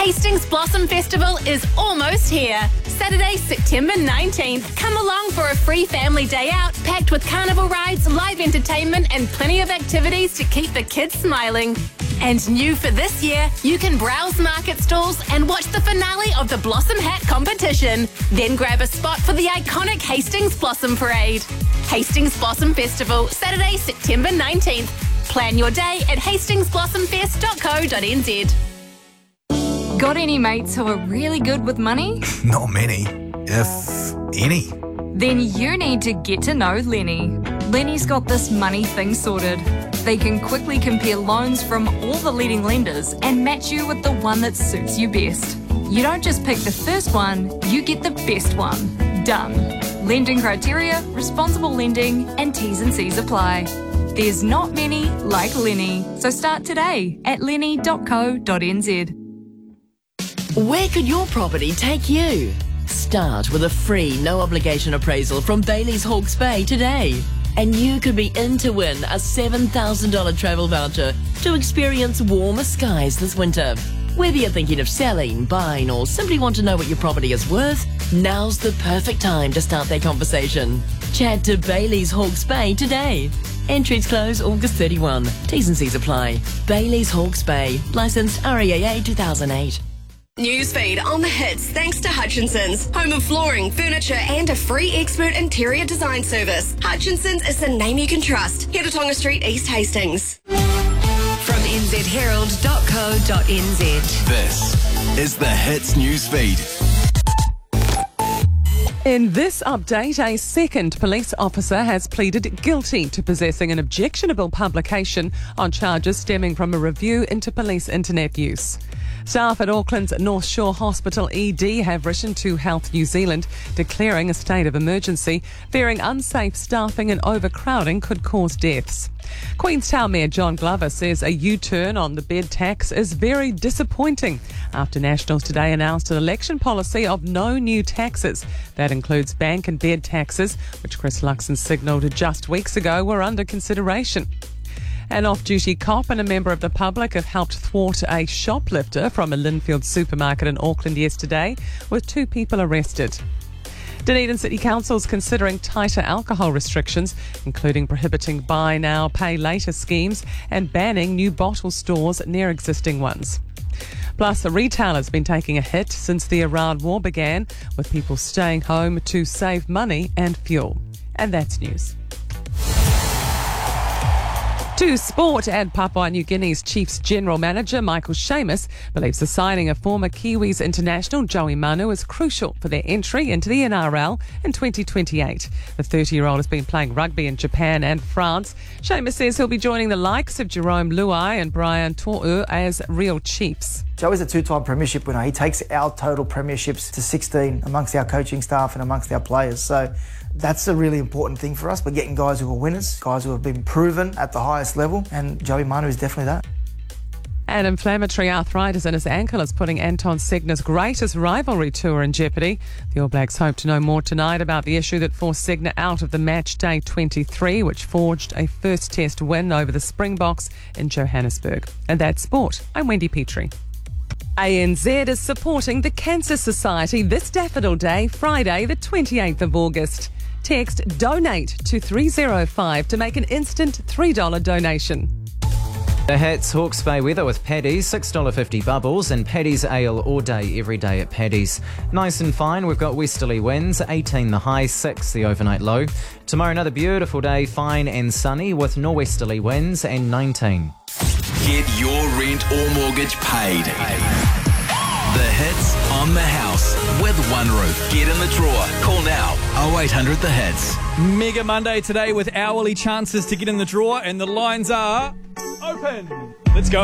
Hastings Blossom Festival is almost here. Saturday, September 19th. Come along for a free family day out, packed with carnival rides, live entertainment and plenty of activities to keep the kids smiling. And new for this year, you can browse market stalls and watch the finale of the Blossom Hat competition. Then grab a spot for the iconic Hastings Blossom Parade. Hastings Blossom Festival, Saturday, September 19th. Plan your day at hastingsblossomfest.co.nz. Got any mates who are really good with money? Not many, if any. Then you need to get to know Lenny. Lenny's got this money thing sorted. They can quickly compare loans from all the leading lenders and match you with the one that suits you best. You don't just pick the first one, you get the best one. Done. Lending criteria, responsible lending, and T's and C's apply. There's not many like Lenny, so start today at lenny.co.nz. Where could your property take you? Start with a free, no-obligation appraisal from Bailey's Hawke's Bay today. And you could be in to win a $7,000 travel voucher to experience warmer skies this winter. Whether you're thinking of selling, buying, or simply want to know what your property is worth, now's the perfect time to start that conversation. Chat to Bailey's Hawke's Bay today. Entries close August 31. T's and C's apply. Bailey's Hawke's Bay. Licensed REAA 2008. Newsfeed on the hits thanks to Hutchinson's. Home of flooring, furniture and a free expert interior design service. Hutchinson's is the name you can trust. Here to Tonga Street, East Hastings. From nzherald.co.nz. This is the Hits Newsfeed. In this update, a second police officer has pleaded guilty to possessing an objectionable publication on charges stemming from a review into police internet use. Staff at Auckland's North Shore Hospital ED have written to Health New Zealand declaring a state of emergency, fearing unsafe staffing and overcrowding could cause deaths. Queenstown Mayor John Glover says a U-turn on the bed tax is very disappointing after Nationals today announced an election policy of no new taxes. That includes bank and bed taxes, which Chris Luxon signalled just weeks ago were under consideration. An off-duty cop and a member of the public have helped thwart a shoplifter from a Linfield supermarket in Auckland yesterday, with 2 people arrested. Dunedin City Council is considering tighter alcohol restrictions, including prohibiting buy now, pay later schemes and banning new bottle stores near existing ones. Plus, the retailer's been taking a hit since the Iran war began, with people staying home to save money and fuel. And that's news. To sport, and Papua New Guinea's Chiefs General Manager Michael Seamus believes the signing of former Kiwis international Joey Manu is crucial for their entry into the NRL in 2028. The 30-year-old has been playing rugby in Japan and France. Seamus says he'll be joining the likes of Jerome Luai and Brian To'u as real Chiefs. Joey's a 2-time premiership winner. He takes our total premierships to 16 amongst our coaching staff and amongst our players. So that's a really important thing for us. We're getting guys who are winners, guys who have been proven at the highest level, and Joey Manu is definitely that. And inflammatory arthritis in his ankle is putting Anton Segner's greatest rivalry tour in jeopardy. The All Blacks hope to know more tonight about the issue that forced Segner out of the match day 23, which forged a first test win over the Springboks in Johannesburg. And that's sport. I'm Wendy Petrie. ANZ is supporting the Cancer Society this Daffodil Day, Friday the 28th of August. Text DONATE to 305 to make an instant $3 donation. The Hats Hawke's Bay weather with Paddy's, $6.50 bubbles, and Paddy's ale all day, every day at Paddy's. Nice and fine, we've got westerly winds, 18 the high, 6 the overnight low. Tomorrow another beautiful day, fine and sunny with norwesterly winds and 19. Get your rent or mortgage paid. The Hits on the house with One Roof. Get in the drawer. Call now 0800 The Hits. Mega Monday today with hourly chances to get in the drawer, and the lines are open. Let's go.